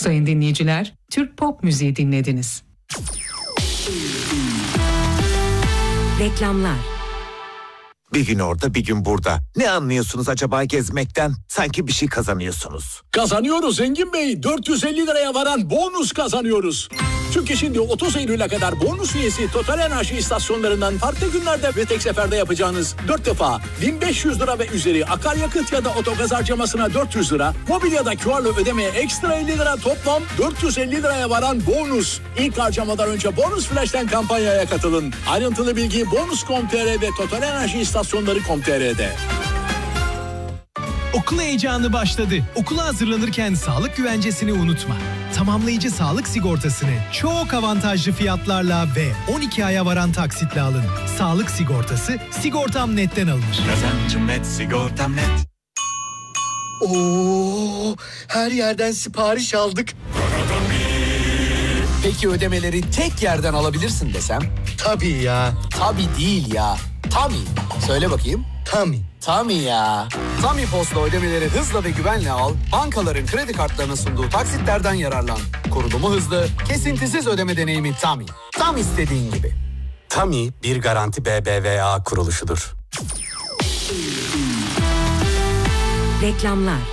Sayın dinleyiciler, Türk pop müziği dinlediniz. Reklamlar. Bir gün orada, bir gün burada. Ne anlıyorsunuz acaba gezmekten? Sanki bir şey kazanıyorsunuz. Kazanıyoruz Engin Bey. 450 liraya varan bonus kazanıyoruz. Çünkü şimdi 30 Eylül'e kadar bonus üyesi Total Enerji istasyonlarından farklı günlerde ve tek seferde yapacağınız 4 defa 1500 lira ve üzeri akaryakıt ya da otogaz harcamasına 400 lira, mobilyada QR'la ödemeye ekstra 50 lira, toplam 450 liraya varan bonus. İlk harcamadan önce Bonus Flash'ten kampanyaya katılın. Ayrıntılı bilgi bonus.com.tr ve Total Enerji istasyonları.com.tr'de. Okul heyecanı başladı. Okula hazırlanırken sağlık güvencesini unutma. Tamamlayıcı sağlık sigortasını çok avantajlı fiyatlarla ve 12 aya varan taksitle alın. Sağlık sigortası Sigortam Net'ten alınır. Kazancım net, sigortam net. Oo, her yerden sipariş aldık. Peki ödemeleri tek yerden alabilirsin desem? Tabii ya. Tabii değil ya. Tami. Söyle bakayım. Tami. Tami ya. Tami Post'la ödemeleri hızla ve güvenle al. Bankaların kredi kartlarına sunduğu taksitlerden yararlan. Kurulumu hızlı, kesintisiz ödeme deneyimi Tami. Tam istediğin gibi. Tami bir garanti BBVA kuruluşudur. Reklamlar.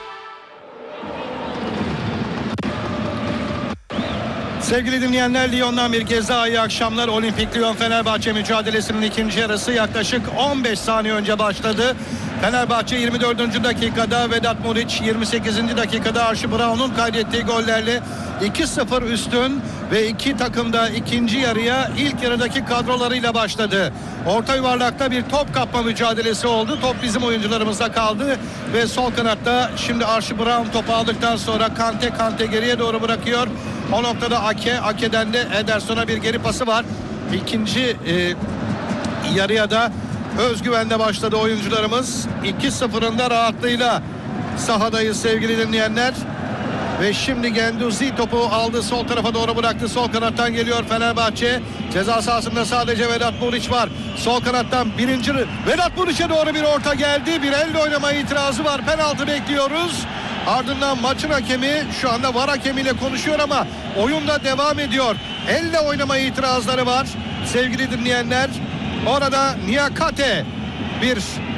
Sevgili dinleyenler, Lyon'dan bir kez daha iyi akşamlar. Olimpik Lyon Fenerbahçe mücadelesinin ikinci yarısı yaklaşık 15 saniye önce başladı. Fenerbahçe 24. dakikada Vedat Muriç, 28. dakikada Archie Brown'un kaydettiği gollerle 2-0 üstün ve iki takım da ikinci yarıya ilk yarıdaki kadrolarıyla başladı. Orta yuvarlakta bir top kapma mücadelesi oldu. Top bizim oyuncularımızda kaldı ve sol kanatta şimdi Archie Brown topu aldıktan sonra Kante geriye doğru bırakıyor. O noktada Ake'den de Ederson'a bir geri pası var. İkinci yarıya da özgüvenle başladı oyuncularımız. 2-0'ın da rahatlığıyla sahadayız sevgili dinleyenler. Ve şimdi Genduzi topu aldı, sol tarafa doğru bıraktı. Sol kanattan geliyor Fenerbahçe. Ceza sahasında sadece Vedat Muriç var. Sol kanattan Vedat Muriç'e doğru bir orta geldi. Bir elle oynama itirazı var. Penaltı bekliyoruz. Ardından maçın hakemi, şu anda VAR hakemiyle konuşuyor ama oyun da devam ediyor. Elle oynama itirazları var sevgili dinleyenler. Orada Niakate bir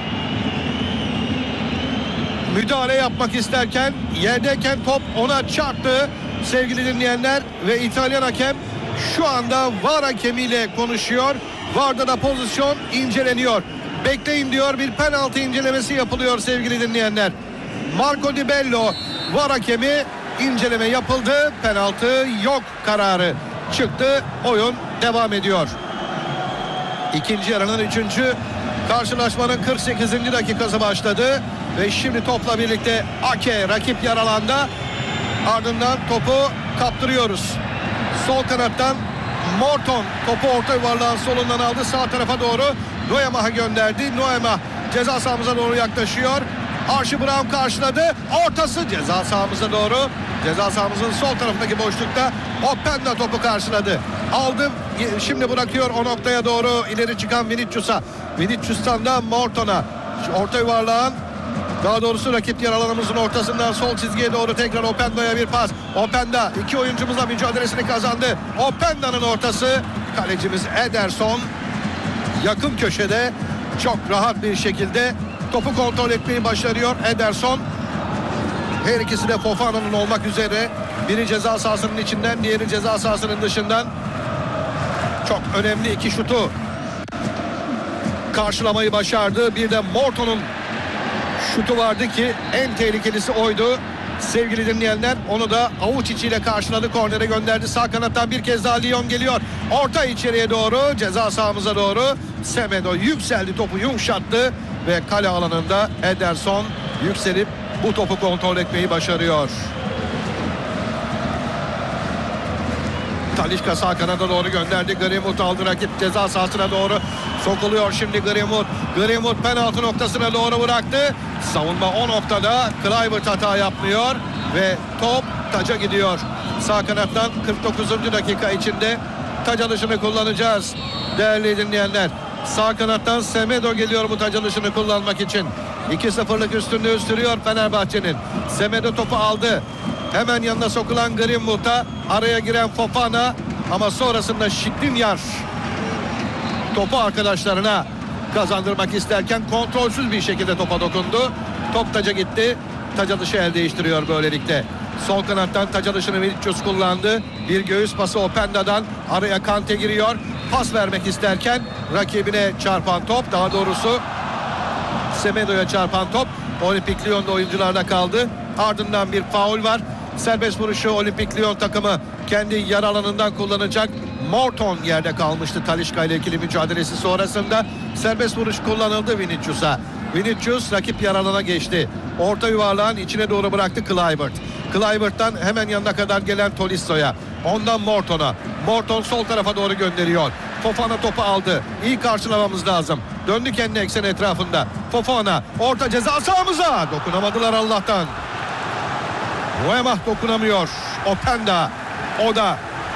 müdahale yapmak isterken, yerdeyken top ona çarptı sevgili dinleyenler ve İtalyan hakem şu anda VAR hakemiyle konuşuyor. VAR'da da pozisyon inceleniyor. Bekleyin diyor, bir penaltı incelemesi yapılıyor sevgili dinleyenler. Marco Di Bello VAR hakemi, inceleme yapıldı, penaltı yok kararı çıktı, oyun devam ediyor. İkinci yarının 3. karşılaşmanın 48. dakikası başladı ve şimdi topla birlikte Ake rakip yarı alanda, ardından topu kaptırıyoruz. Sol kanattan Morton topu orta yuvarlağın solundan aldı, sağ tarafa doğru Noemah'a gönderdi. Noemah ceza sahamıza doğru yaklaşıyor. Archie Brown karşıladı. Ortası ceza sahamıza doğru. Ceza sahamızın sol tarafındaki boşlukta Openda topu karşıladı. Aldı. Şimdi bırakıyor o noktaya doğru ileri çıkan Vinicius'a. Vinicius'tan da Morton'a. Orta yuvarlağın, daha doğrusu rakip yer alanımızın ortasından sol çizgiye doğru tekrar Openda'ya bir pas. Openda iki oyuncumuzla mücadelesini kazandı. Openda'nın ortası. Kalecimiz Ederson yakın köşede çok rahat bir şekilde topu kontrol etmeyi başarıyor Ederson. Her ikisi de Fofana'nın olmak üzere. Biri ceza sahasının içinden, diğeri ceza sahasının dışından. Çok önemli iki şutu karşılamayı başardı. Bir de Morton'un şutu vardı ki en tehlikelisi oydu. Sevgili dinleyenler, onu da avuç içiyle karşıladı. Kornere gönderdi. Sağ kanattan bir kez daha Lyon geliyor. Orta içeriye doğru, ceza sahamıza doğru. Semedo yükseldi, topu yumuşattı ve kale alanında Ederson yükselip bu topu kontrol etmeyi başarıyor. Talisca sağ kanada doğru gönderdi. Greenwood aldı, rakip ceza sahasına doğru sokuluyor şimdi Greenwood. Greenwood penaltı noktasına doğru bıraktı. Savunma o noktada, Kluivert hata yapmıyor ve top taca gidiyor. Sağ kanattan 49. dakika içinde taç alışını kullanacağız değerli dinleyenler. Sağ kanattan Semedo geliyor bu taç alışını kullanmak için. 2-0'lık üstünlüğü sürüyor Fenerbahçe'nin. Semedo topu aldı. Hemen yanına sokulan Greenwood'a, araya giren Fofana ama sonrasında Skriniar topu arkadaşlarına kazandırmak isterken kontrolsüz bir şekilde topa dokundu. Top taca gitti. Taca dışı el değiştiriyor böylelikle. Sol kanattan taca dışını Vinicius kullandı. Bir göğüs pası Openda'dan, araya Kante giriyor. Pas vermek isterken rakibine çarpan top, daha doğrusu Semedo'ya çarpan top Olimpik Lyon'da oyuncularda kaldı. Ardından bir faul var. Serbest vuruşu Olimpik Lyon takımı kendi yer alanından kullanacak. Morton yerde kalmıştı Talisca ile ikili mücadelesi sonrasında. Serbest vuruş kullanıldı Vinicius'a. Vinicius rakip yer alana geçti. Orta yuvarlağın içine doğru bıraktı Kluivert. Kluivert'tan hemen yanına kadar gelen Tolisso'ya. Ondan Morton'a. Morton sol tarafa doğru gönderiyor. Fofana topu aldı. İyi karşılamamız lazım. Döndü kendi eksen etrafında. Fofana orta ceza sahamıza. Dokunamadılar Allah'tan. Noemah dokunamıyor. Openda. O da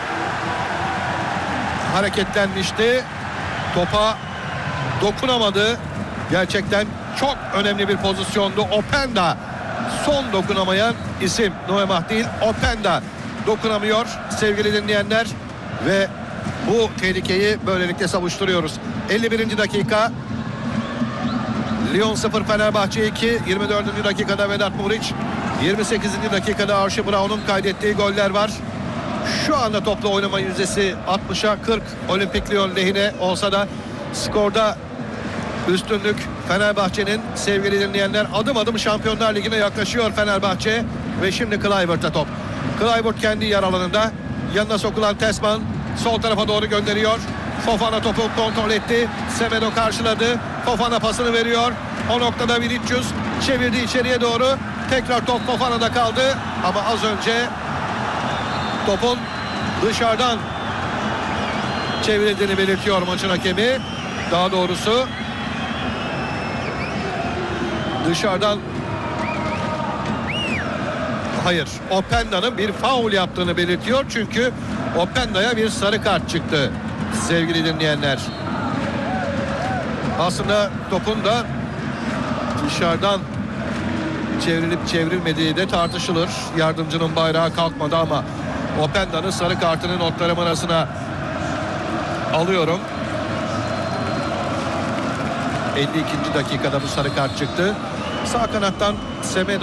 hareketlenmişti. Topa dokunamadı. Gerçekten çok önemli bir pozisyondu. Openda son dokunamayan isim. Noemah değil, Openda dokunamıyor sevgili dinleyenler ve bu tehlikeyi böylelikle savuşturuyoruz. 51. dakika. Lyon 0 Fenerbahçe 2. 24. dakikada Vedat Muriç, 28. dakikada Archie Brown'un kaydettiği goller var. Şu anda topla oynama yüzdesi 60'a 40 Olimpik Lyon lehine olsa da skorda üstünlük Fenerbahçe'nin sevgili dinleyenler. Adım adım Şampiyonlar Ligi'ne yaklaşıyor Fenerbahçe ve şimdi Kluivert'e top. Kluivert kendi yer alanında, yanına sokulan Tesman sol tarafa doğru gönderiyor. Fofana topu kontrol etti. Semedo karşıladı. Fofana pasını veriyor. O noktada Vinicius çevirdi içeriye doğru. Tekrar top Fofana'da kaldı ama az önce topun dışarıdan çevrildiğini belirtiyor maçın hakemi. Daha doğrusu dışarıdan, hayır, Openda'nın bir faul yaptığını belirtiyor. Çünkü Openda'ya bir sarı kart çıktı sevgili dinleyenler. Aslında topun da dışarıdan çevrilip çevrilmediği de tartışılır. Yardımcının bayrağı kalkmadı ama Openda'nın sarı kartını notlarım arasına alıyorum. 52. dakikada bu sarı kart çıktı. Sağ kanattan Semedo